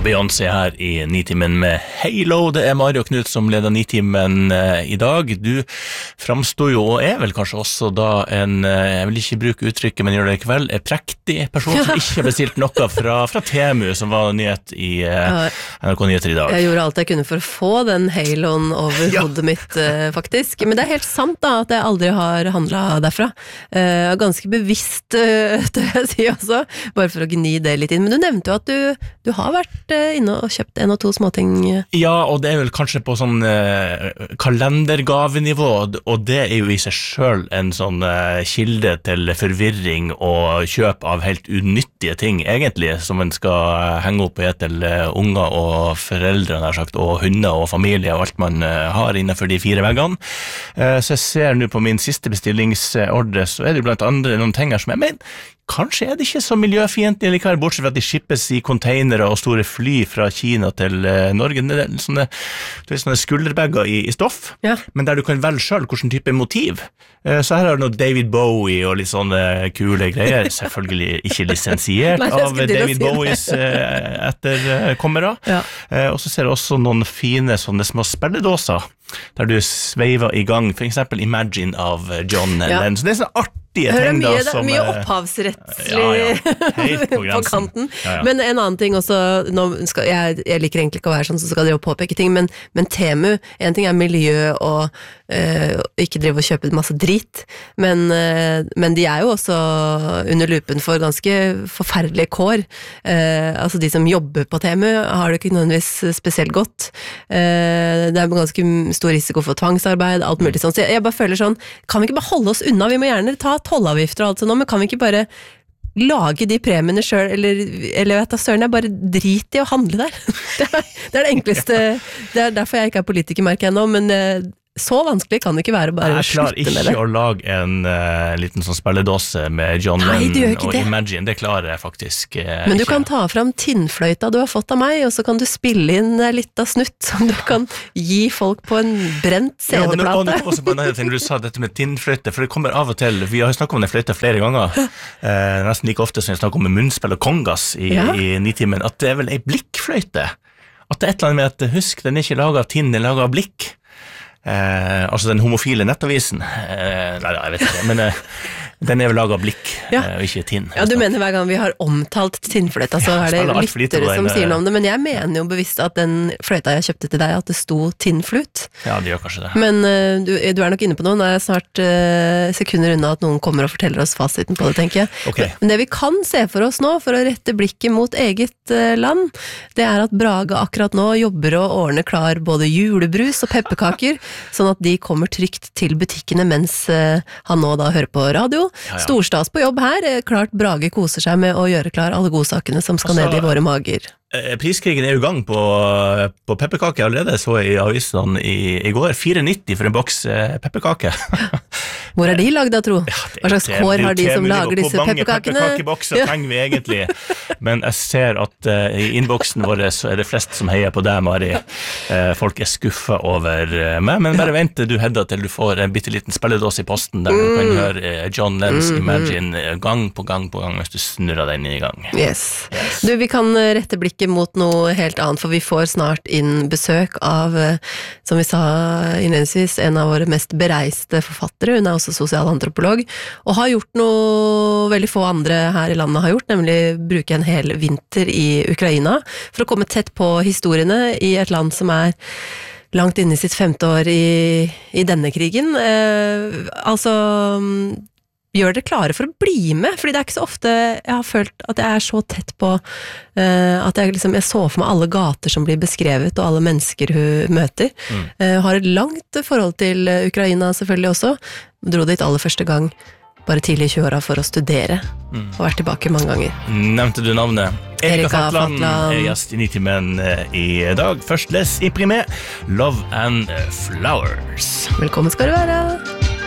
Beyoncé her I Nitimen med Halo. Det Mario Knut som leder Nitimen I dag. Du framstår jo, og vel kanskje også da jeg vil ikke bruke uttrykket, men gjør det I kveld, prektig person som ikke har bestilt noe fra Temu, som var nyhet I NRK Nyheter I dag. Jeg gjorde alt jeg kunne for å få den Haloen over hodet mitt, faktisk. Men det helt sant da, at jeg aldri har handlet derfra. Ganske bevisst, det jeg si også, bare for å gni det litt inn. Men du nevnte jo at du har vært inne og kjøpt en og to småting. Ja, og det vel kanskje på sånn kalendergavenivå, og det jo I seg selv en sånn kilde til forvirring og kjøp av helt unyttige ting, egentlig, som en skal henge opp I til unger og foreldre, nær sagt, og hunder og familie, og alt man har innenfor de 4 veggene. Så jeg ser nå på min siste bestillingsordre, så det blant andre noen ting her som jeg mener, kanskje det ikke så miljøfiendtlig likevel, bortsett fra at de shippes I containere og store fly fra Kina til Norge. Det sånne skulderbagger I stoff, men der du kan velge selv hvilken type motiv. Så her har du noe David Bowie og litt sånne kule greier, selvfølgelig ikke lisensiert av David Bowies etterkommere. Og så ser du også noen fine sånne små spilledåser, der du sveiver I gang, for eksempel Imagine av John Lennon. Så det sånn artige ting da som... Mye opphavsrettslig på kanten. Men en annen ting også, jeg liker egentlig ikke å være sånn, så skal dere påpeke ting, men Temu, en ting miljø og ikke drive og kjøpe masse drit, men de jo også under lupen for ganske forferdelige kår. Altså de som jobber på Temu har det ikke nødvendigvis spesielt godt. Det ganske stor risiko for tvangsarbeid, alt mulig sånn. Så jeg bare føler sånn, kan vi ikke bare holde oss unna? Vi må gjerne ta tollavgifter og alt sånn, men kan vi ikke bare lage de premiene selv, eller vet du, søren, jeg bare drit I å handle der. Det det enkleste, det derfor jeg ikke politiker, merker jeg nå, men så vanskelig kan det ikke være å bare slutte med det. Jeg klarer ikke å lage en liten sånn spilledåse med John Lennon og Imagine, det klarer jeg faktisk Men du kan ta fram tinnfløyta du har fått av meg, og så kan du spille inn litt av snutt som du kan gi folk på en brent CD-plate. Ja, og nå kom også på en annen ting, du sa dette med tinnfløyte, for det kommer av og til, vi har jo snakket om den fløyta flere ganger, nesten like ofte som vi snakker om munnspill og kongas I Nitimen, at det vel en blikkfløyte, at det et eller annet med at, husk, den ikke laget av tinn, den laget av blikk. Altså den homofile nettavisen nei, jeg vet ikke, men den vel laget av blikk og ikke tinn. Ja, du mener hver gang vi har omtalt tinnfløyta så det lyttere som sier noe om det, men jeg mener jo bevisst at den fløyta jeg kjøpte til deg, at det sto tinnflut. Ja, det gjør kanskje det. Men du nok inne på noe, nå jeg snart sekunder unna at noen kommer og forteller oss fasiten på det, tenker jeg. Okay. Men det vi kan se for oss nå, for å rette blikket mot eget land, det at Brage akkurat nå jobber og ordner klar både julebrus og pepperkaker, sånn at de kommer trygt til butikkene mens han nå da hører på radio. Storstas på jobb her, klart Brage koser seg med å gjøre klar alle godsakene som skal ned I våre mager. Priskrigen jo I gang på pepperkake allerede, så I avisen I går, 4,90 for en boks pepperkake. Hvor de lagd da, tro? Hva slags kår har de som lager disse pepperkakene? Pepperkakebokser trenger vi egentlig, men jeg ser at I innboksen vår så det flest som heier på deg, Mari. Folk skuffet over meg, men bare vent du Hedda til du får en bitteliten spilledås I posten, der du kan høre John Lennons Imagine gang på gang hvis du snurrer den I gang. Yes. Du, vi kan rette blikket mot noe helt annet, for vi får snart inn besøk av, som vi sa innledningsvis, en av våre mest bereiste forfattere. Hun også sosialantropolog, og har gjort noe veldig få andre her I landet har gjort, nemlig bruke en hel vinter I Ukraina, for å komme tett på historiene I et land som langt inne I sitt 5. år I denne krigen. Altså gjør dere klare for å bli med, fordi det ikke så ofte jeg har følt at jeg så tett på at jeg så for meg alle gater som blir beskrevet og alle mennesker hun møter. Har et langt forhold til Ukraina selvfølgelig også, dro dit aller første gang bare tidlig I 20-åra for å studere og vært tilbake mange ganger. Nevnte du navnet? Erika Fatland gjest I Nitimen I dag. Først les Imprimé, Love and Flowers. Velkommen skal du være.